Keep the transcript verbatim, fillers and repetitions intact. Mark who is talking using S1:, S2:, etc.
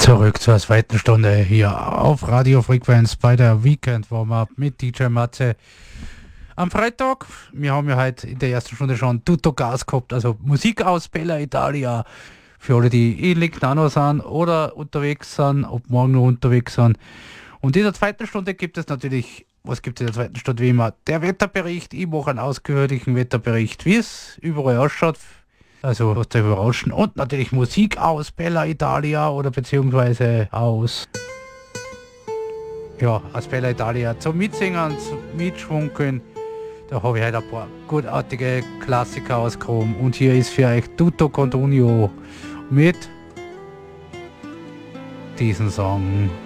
S1: Zurück zur zweiten Stunde hier auf Radio Frequenz bei der Weekend Warm-Up mit D J Matze. Am Freitag, wir haben ja heute in der ersten Stunde schon Tutto Gas gehabt, also Musik aus Bella Italia. Für alle, die in Lignano sind oder unterwegs sind, ob morgen noch unterwegs sind. Und in der zweiten Stunde gibt es natürlich, was gibt es in der zweiten Stunde wie immer? Der Wetterbericht. Ich mache einen ausführlichen Wetterbericht, wie es überall ausschaut. Also was zu überraschen. Und natürlich Musik aus Bella Italia oder beziehungsweise aus ja, aus Bella Italia zum Mitsingen, zum Mitschwunkeln. Da habe ich halt ein paar gutartige Klassiker ausgehoben. Und hier ist für euch Tutto Continuo mit diesem Song.